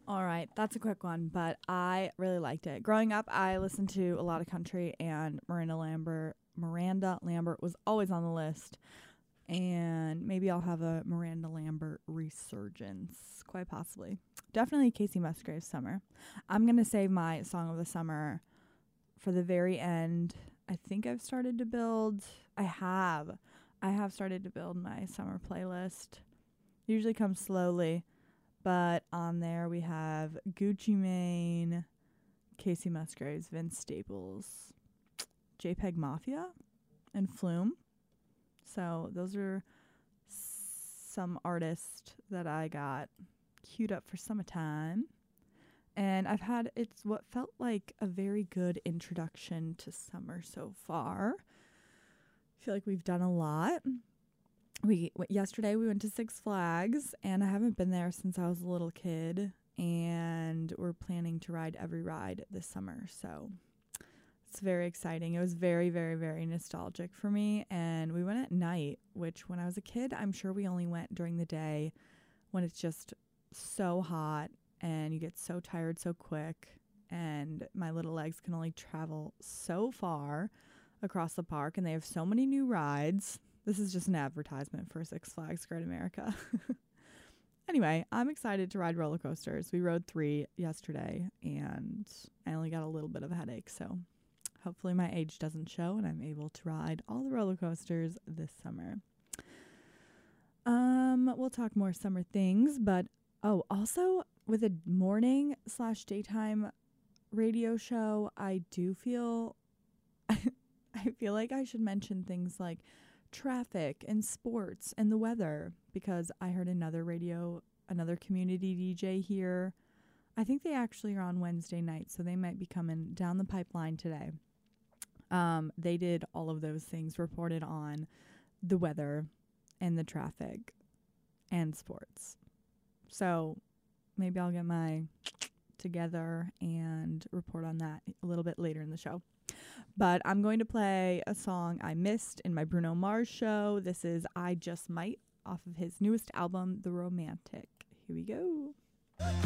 All right, that's a quick one, but I really liked it. Growing up, I listened to a lot of country, and Miranda Lambert was always on the list. And maybe I'll have a Miranda Lambert resurgence, quite possibly. Definitely Casey Musgraves' Summer. I'm going to save my song of the summer for the very end. I think I've started to build. I have started to build my summer playlist. Usually comes slowly, but on there we have Gucci Mane, Casey Musgraves, Vince Staples, JPEG Mafia, and Flume. So those are some artists that I got queued up for summertime. And it's what felt like a very good introduction to summer so far. I feel like we've done a lot. Yesterday we went to Six Flags, and I haven't been there since I was a little kid, and we're planning to ride every ride this summer. So it's very exciting. It was very, very, very nostalgic for me. And we went at night, which when I was a kid, I'm sure we only went during the day when it's just so hot and you get so tired so quick. And my little legs can only travel so far across the park. And they have so many new rides. This is just an advertisement for Six Flags Great America. Anyway, I'm excited to ride roller coasters. We rode 3 yesterday, and I only got a little bit of a headache, so hopefully my age doesn't show and I'm able to ride all the roller coasters this summer. We'll talk more summer things, but also with a morning/daytime radio show, I do feel I feel like I should mention things like traffic and sports and the weather, because I heard another community DJ here. I think they actually are on Wednesday night, so they might be coming down the pipeline today. They did all of those things, reported on the weather and the traffic and sports. So maybe I'll get my together and report on that a little bit later in the show. But I'm going to play a song I missed in my Bruno Mars show. This is I Just Might off of his newest album, The Romantic. Here we go.